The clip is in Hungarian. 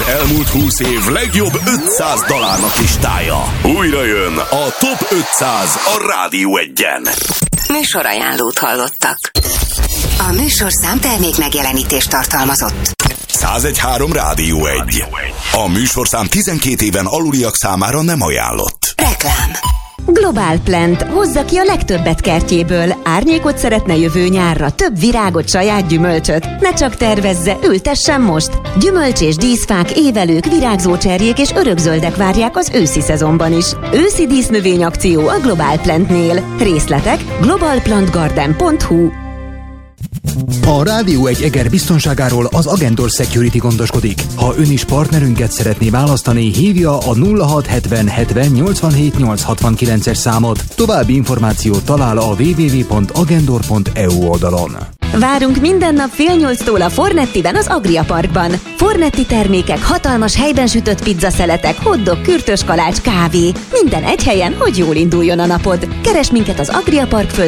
Az elmúlt 20 év legjobb 500 dalárnak listája. Újra jön a Top 500 a Rádió Egyen. Műsorajánlót hallottak. A műsorszám termék megjelenítést tartalmazott. 101.3 Rádió 1. A műsorszám 12 éven aluliak számára nem ajánlott. Reklám. Global Plant hozza ki a legtöbbet kertjéből. Árnyékot szeretne jövő nyárra, több virágot, saját gyümölcsöt. Ne csak tervezze, ültessen most! Gyümölcs és díszfák, évelők, virágzó cserjék és örökzöldek várják az őszi szezonban is. Őszi dísznövényakció a Global Plantnél. Részletek globalplantgarden.hu. A Rádió egy Eger biztonságáról az Agendor Security gondoskodik. Ha ön is partnerünket szeretné választani, hívja a 0670 70 87 869-es számot. További információt talál a www.agendor.eu oldalon. Várunk minden nap 7:30 a Fornettiben az Agria Parkban. Fornetti termékek, hatalmas helyben sütött pizzaszeletek, hotdog, kürtös kalács, kávé. Minden egy helyen, hogy jól induljon a napod. Keresd minket az Agria Park